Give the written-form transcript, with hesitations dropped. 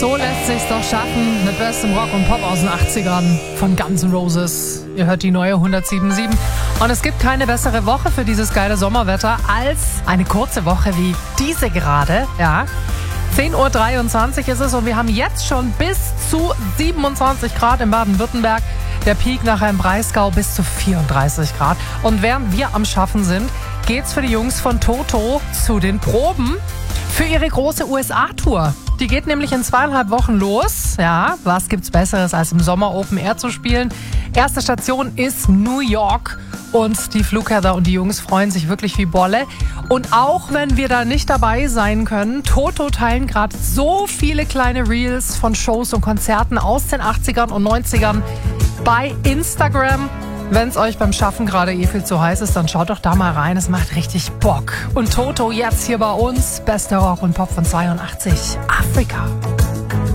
So lässt sich's doch schaffen mit bestem Rock und Pop aus den 80ern von Guns N' Roses. Ihr hört die neue 107.7. Und es gibt keine bessere Woche für dieses geile Sommerwetter als eine kurze Woche wie diese gerade. Ja, 10.23 Uhr ist es und wir haben jetzt schon bis zu 27 Grad in Baden-Württemberg. Der Peak nachher im Breisgau bis zu 34 Grad. Und während wir am Schaffen sind, geht's für die Jungs von Toto zu den Proben für ihre große USA-Tour. Die geht nämlich in 2,5 Wochen los. Ja, was gibt's Besseres, als im Sommer Open Air zu spielen? Erste Station ist New York. Und die Flugheather und die Jungs freuen sich wirklich wie Bolle. Und auch wenn wir da nicht dabei sein können, Toto teilen gerade so viele kleine Reels von Shows und Konzerten aus den 80ern und 90ern bei Instagram. Wenn es euch beim Schaffen gerade viel zu heiß ist, dann schaut doch da mal rein. Es macht richtig Bock. Und Toto jetzt hier bei uns. Bester Rock und Pop von 82. Afrika.